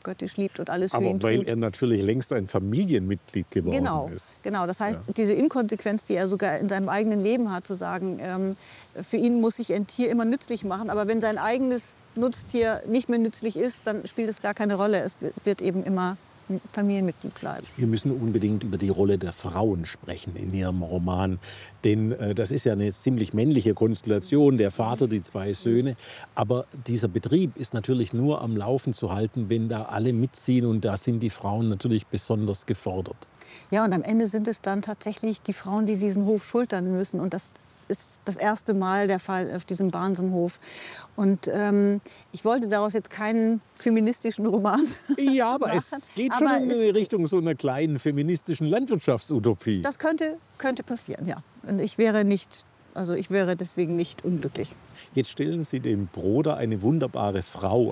abgöttisch liebt und alles für Aber ihn weil tut. er natürlich längst ein Familienmitglied geworden Genau, ist. genau. Das heißt, Ja. diese Inkonsequenz, die er sogar in seinem eigenen Leben hat, zu sagen, für ihn muss sich ein Tier immer nützlich machen. Aber wenn sein eigenes Nutztier nicht mehr nützlich ist, dann spielt es gar keine Rolle. Es wird eben immer ein Familienmitglied bleiben. Wir müssen unbedingt über die Rolle der Frauen sprechen in Ihrem Roman. Denn das ist ja eine ziemlich männliche Konstellation, der Vater, die zwei Söhne. Aber dieser Betrieb ist natürlich nur am Laufen zu halten, wenn da alle mitziehen. Und da sind die Frauen natürlich besonders gefordert. Ja, und am Ende sind es dann tatsächlich die Frauen, die diesen Hof schultern müssen. Und das ist das erste Mal der Fall auf diesem Bahnsenhof. Und ich wollte daraus jetzt keinen feministischen Roman Ja, aber es machen. geht schon Aber in eine Richtung so einer kleinen feministischen Landwirtschaftsutopie. das könnte passieren, ja. Und ich wäre deswegen nicht unglücklich. Jetzt stellen Sie dem Bruder eine wunderbare Frau